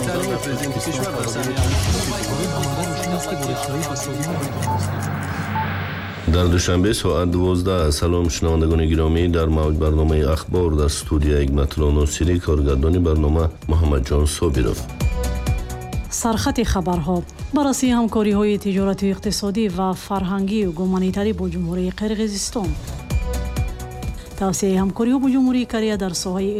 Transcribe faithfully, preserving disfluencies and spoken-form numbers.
تعلیم پرزیدنت کشور در در دوشنبه ساعت دوازده. سلام شنوندگان گرامی، در موج برنامه اخبار در استودیو حکمت‌الله ناصری، کارگردانی برنامه محمد جان صابرов. سرخط خبرها بررسی همکاری‌های تجارتی و اقتصادی و فرهنگی و گومانیتاری با جمهوری قرقیزستان. توسعه همکاری‌ها با جمهوری کره در ساحه